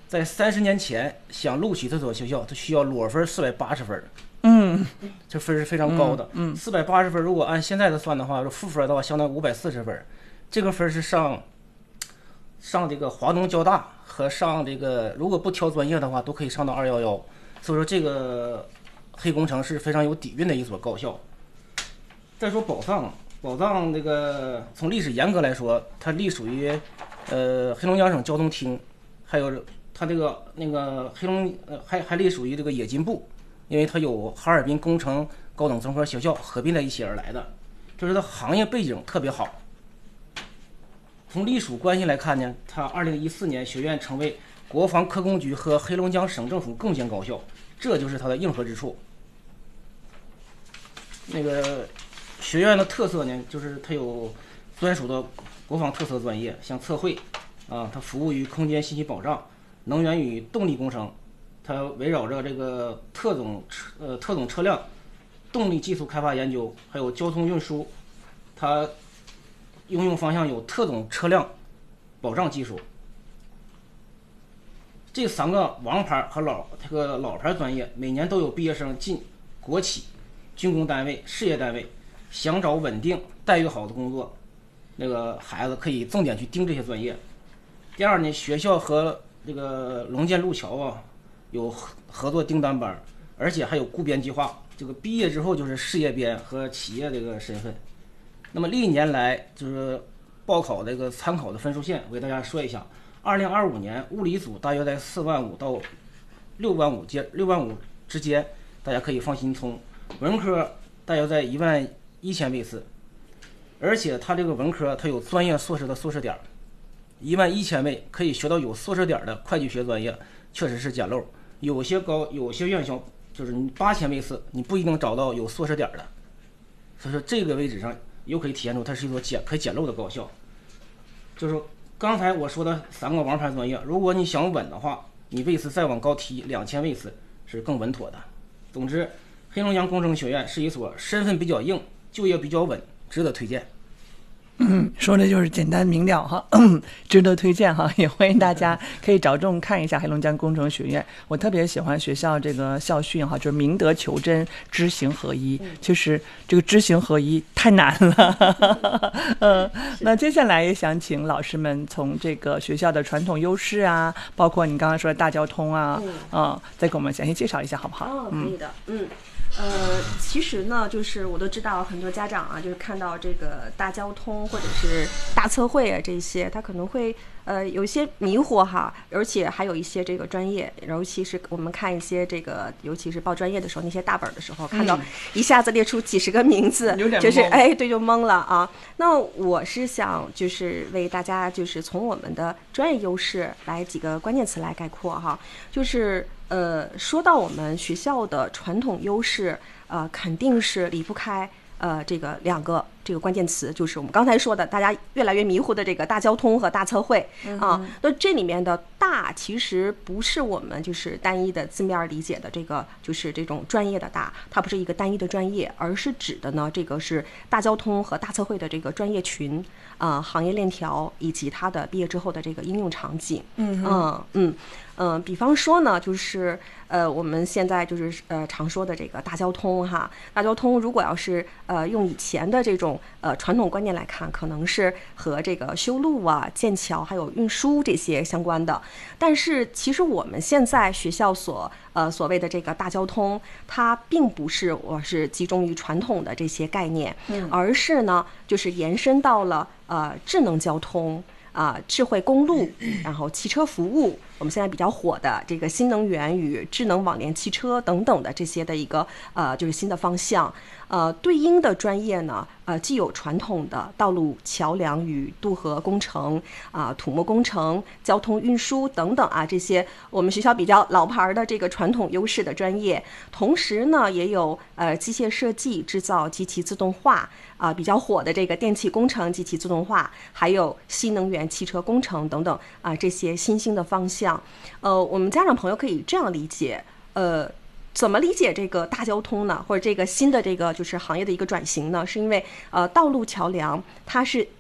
在30年前想录取这所学校，它需要裸分480分。这分是非常高的。480分，如果按现在的算的话，副分的话相当于540分。这个分是上这个华东交大和上这个，如果不挑专业的话，都可以上到211。所以说这个黑工程是非常有底蕴的一所高校。再说宝藏这个从历史严格来说，它隶属于黑龙江省交通厅，还有它这个黑龙还隶属于这个冶金部，因为它有哈尔滨工程高等综合学校合并在一起而来的，就是它行业背景特别好。从隶属关系来看呢，它2014年学院成为国防科工局和黑龙江省政府共建高校，这就是它的硬核之处。那个学院的特色呢，就是它有专属的国防特色专业，像测绘啊，它服务于空间信息保障、能源与动力工程，它围绕着这个特种车辆动力技术开发研究，还有交通运输，它应用方向有特种车辆保障技术。这3个王牌和老牌专业，每年都有毕业生进国企、军工单位、事业单位，想找稳定、待遇好的工作，那个孩子可以重点去盯这些专业。第二呢，学校和这个龙建路桥啊有合作订单班，而且还有雇编计划。这个毕业之后就是事业编和企业这个身份。那么历年来就是报考这个参考的分数线，我给大家说一下。2025年物理组大约在4万5到6万5之间，大家可以放心冲。文科大约在1万1000位次，而且它这个文科它有专业硕士的硕士点，1万1000位可以学到有硕士点的会计学专业，确实是捡漏。有些院校就是你8000位次，你不一定找到有硕士点的。所以说这个位置上又可以体现出它是一所可以捡漏的高校。就是说刚才我说的3个王牌专业，如果你想稳的话，你位次再往高提2000位次是更稳妥的。总之，黑龙江工程学院是一所身份比较硬、就业比较稳，值得推荐。 说的就是简单明了哈，值得推荐哈，也欢迎大家可以着重看一下黑龙江工程学院。我特别喜欢学校这个校训哈，就是明德求真，知行合一。其实这个知行合一太难了。那接下来也想请老师们从这个学校的传统优势啊，包括你刚刚说的大交通啊，再给我们详细介绍一下好不好？ 可以的，其实呢，就是我都知道很多家长啊，就是看到这个大交通或者是大测绘啊这些，他可能会有一些迷糊哈，而且还有一些这个专业，尤其是我们看一些这个，尤其是报专业的时候，那些大本的时候，看到一下子列出几十个名字，就是对，就懵了啊。那我是想就是为大家就是从我们的专业优势来几个关键词来概括哈，就是说到我们学校的传统优势，肯定是离不开这个2个这个关键词，就是我们刚才说的大家越来越迷糊的这个大交通和大测绘啊。那这里面的大其实不是我们就是单一的字面理解的这个就是这种专业的大，它不是一个单一的专业，而是指的呢这个是大交通和大测绘的这个专业群行业链条以及它的毕业之后的这个应用场景。比方说呢，就是我们现在就是常说的这个大交通哈，大交通如果要是用以前的这种传统观念来看，可能是和这个修路啊、建桥还有运输这些相关的。但是其实我们现在学校所谓的这个大交通，它并不是我是集中于传统的这些概念，而是呢就是延伸到了智能交通。智慧公路，然后汽车服务，我们现在比较火的这个新能源与智能网联汽车等等的这些的一个就是新的方向。对应的专业呢，既有传统的道路桥梁与渡河工程土木工程、交通运输等等这些我们学校比较老牌的这个传统优势的专业，同时呢也有机械设计、制造、机器自动化比较火的这个电气工程、机器自动化，还有新能源汽车工程等等这些新兴的方向。我们家长朋友可以这样理解，怎么理解这个大交通呢？或者这个新的这个就是行业的一个转型呢？是因为道路桥梁它是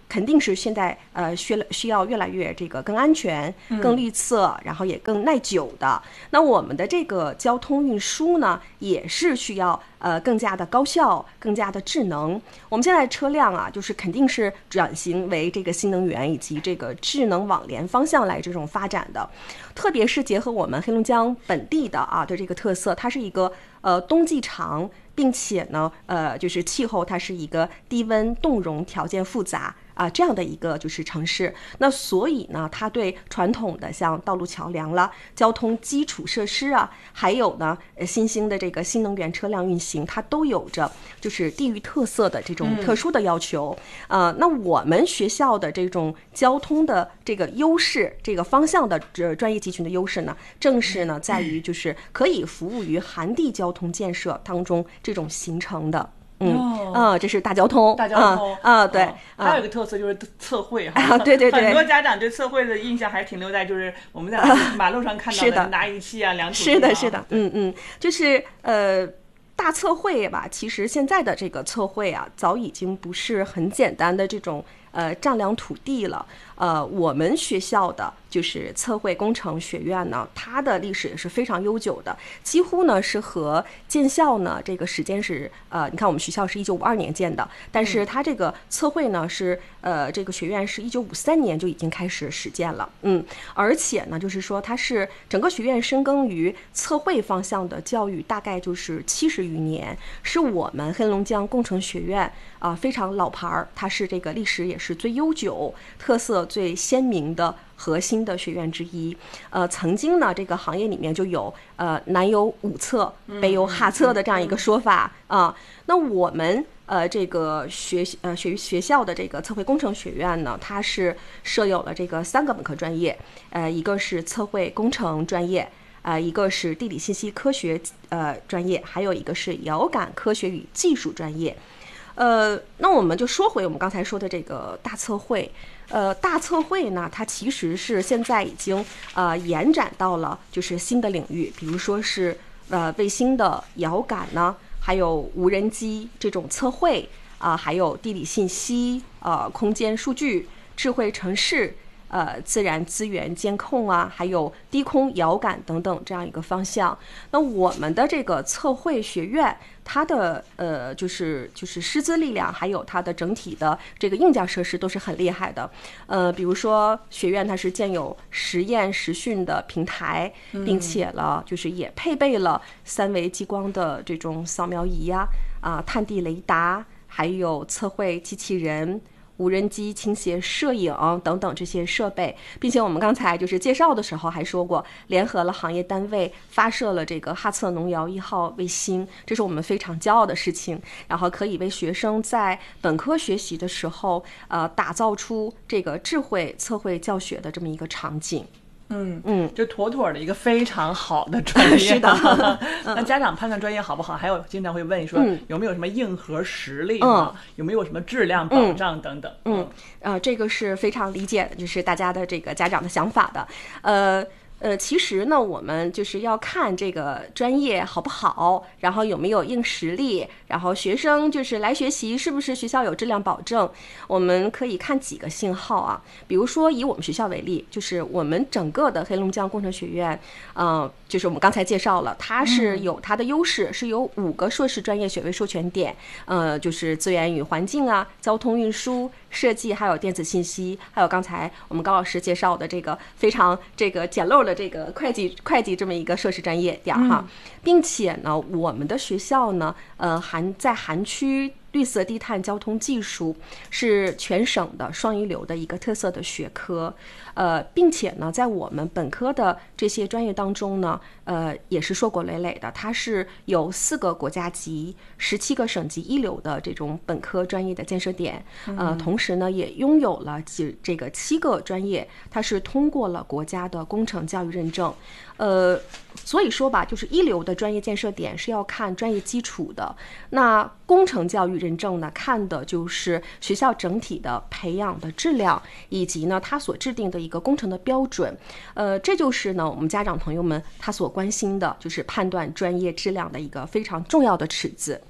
肯定是现在需要越来越这个更安全、更绿色，然后也更耐久的。那我们的这个交通运输呢，也是需要更加的高效、更加的智能。我们现在车辆啊，就是肯定是转型为这个新能源以及这个智能网联方向来这种发展的。特别是结合我们黑龙江本地的这个特色，它是一个冬季长，并且呢就是气候它是一个低温冻融条件复杂这样的一个就是城市。那所以呢，它对传统的像道路桥梁啦、交通基础设施还有呢新兴的这个新能源车辆运行，它都有着就是地域特色的这种特殊的要求。那我们学校的这种交通的这个优势，这个方向的专业集群的优势呢，正是呢在于就是可以服务于涵地交通建设当中这种形成的。这是大交通，对， 还有一个特色就是测绘对， 很多家长对测绘的印象还停留在就是我们在马路上看到的拿仪器量土地是的，就是大测绘吧，其实现在的这个测绘早已经不是很简单的这种丈量土地了。我们学校的就是测绘工程学院呢，它的历史也是非常悠久的，几乎呢是和建校呢这个时间是你看我们学校是1952年建的，但是它这个测绘呢是这个学院是1953年就已经开始实践了。而且呢就是说它是整个学院深耕于测绘方向的教育大概就是70余年，是我们黑龙江工程学院非常老牌，它是这个历史也是最悠久、特色最鲜明的核心的学院之一。曾经呢这个行业里面就有南有五测北有哈测的这样一个说法那我们这个学校的这个测绘工程学院呢，它是设有了这个3个本科专业，一个是测绘工程专业，一个是地理信息科学专业，还有一个是遥感科学与技术专业。那我们就说回我们刚才说的这个大测绘。大测绘呢，它其实是现在已经延展到了就是新的领域，比如说是卫星的遥感呢，还有无人机这种测绘还有地理信息空间数据、智慧城市。自然资源监控还有低空遥感等等这样一个方向。那我们的这个测绘学院，它的就是师资力量还有它的整体的这个硬件设施都是很厉害的。比如说学院它是建有实验实训的平台，并且了就是也配备了3维激光的这种扫描仪探地雷达，还有测绘机器人、无人机倾斜摄影等等这些设备，并且我们刚才就是介绍的时候还说过，联合了行业单位发射了这个哈测农遥1号卫星，这是我们非常骄傲的事情。然后可以为学生在本科学习的时候打造出这个智慧测绘教学的这么一个场景。 就妥妥的一个非常好的专业。 是的。 那家长判断专业好不好，还有经常会问说有没有什么硬核实力有没有什么质量保障等等。 这个是非常理解的，就是大家的这个家长的想法的。其实呢，我们就是要看这个专业好不好，然后有没有硬实力，然后学生就是来学习是不是学校有质量保证。我们可以看几个信号比如说以我们学校为例，就是我们整个的黑龙江工程学院就是我们刚才介绍了，它是有它的优势，是有5个硕士专业学位授权点，就是资源与环境交通运输、设计，还有电子信息，还有刚才我们高老师介绍的这个非常这个简陋的这个会计这么一个硕士专业点并且呢，我们的学校呢，在涵区绿色低碳交通技术是全省的双一流的一个特色的学科，并且呢，在我们本科的这些专业当中呢，也是硕果累累的。它是有4个国家级、17个省级一流的这种本科专业的建设点，同时呢，也拥有了这个7个专业，它是通过了国家的工程教育认证。所以说吧，就是一流的专业建设点是要看专业基础的，那工程教育认证呢，看的就是学校整体的培养的质量，以及呢它所制定的一个工程的标准。这就是呢我们家长朋友们他所关心的，就是判断专业质量的一个非常重要的尺子。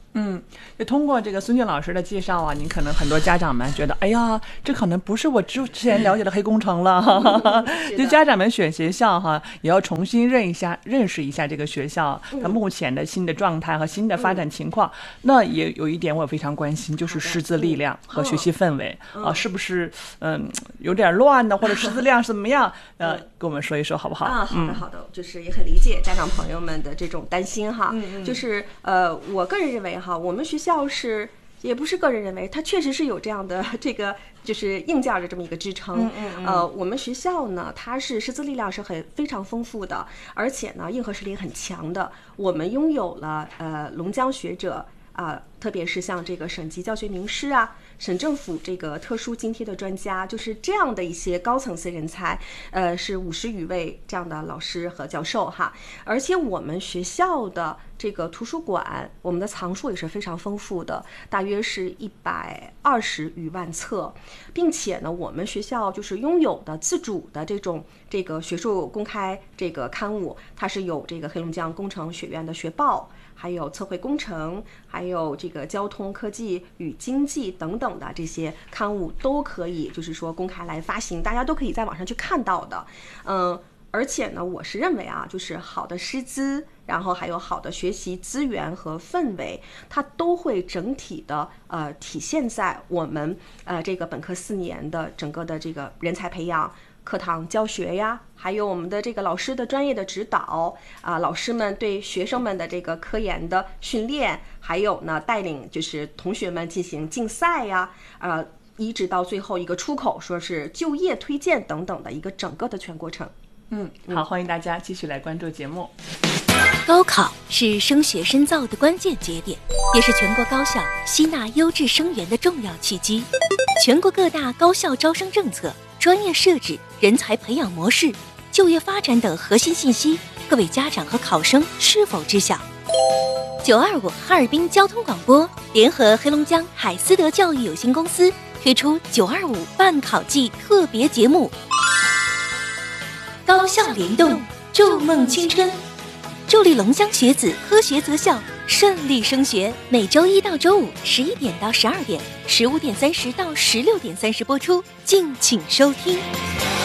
就通过这个孙俊老师的介绍啊，您可能很多家长们觉得，哎呀，这可能不是我之前了解的黑工程了。就家长们选学校哈，也要重新认识一下这个学校它目前的新的状态和新的发展情况。那也有一点我非常关心，就是师资力量和学习氛围啊，是不是有点乱的，或者师资量是怎么样？跟我们说一说好不好？ 好的，就是也很理解家长朋友们的这种担心哈。就是我个人认为哈，我们学校也不是个人认为，它确实是有这样的这个就是硬件的这么一个支撑。我们学校呢，它是师资力量是非常丰富的，而且呢，硬核实力很强的。我们拥有了龙江学者特别是像这个省级教学名师省政府这个特殊津贴的专家，就是这样的一些高层次人才，是50余位这样的老师和教授哈。而且我们学校的这个图书馆，我们的藏书也是非常丰富的，大约是120余万册，并且呢，我们学校就是拥有的自主的这个学术公开这个刊物，它是有这个黑龙江工程学院的学报，还有测绘工程，还有这个交通科技与经济等等的这些刊物都可以就是说公开来发行，大家都可以在网上去看到的。而且呢，我是认为就是好的师资，然后还有好的学习资源和氛围，它都会整体的体现在我们这个本科4年的整个的这个人才培养、课堂教学呀，还有我们的这个老师的专业的指导老师们对学生们的这个科研的训练，还有呢带领就是同学们进行竞赛呀，一直到最后一个出口，说是就业推荐等等的一个整个的全过程。 好，欢迎大家继续来关注节目。 高考是升学深造的关键节点，也是全国高校吸纳优质生源的重要契机。全国各大高校招生政策、专业设置、人才培养模式、就业发展等核心信息，各位家长和考生是否知晓？925哈尔滨交通广播联合黑龙江海思德教育有限公司推出925办考季特别节目，高校联动，筑梦青春，助力龙江学子科学择校，顺利升学。每周1到周511点到12点，15点30到16点30播出，敬请收听。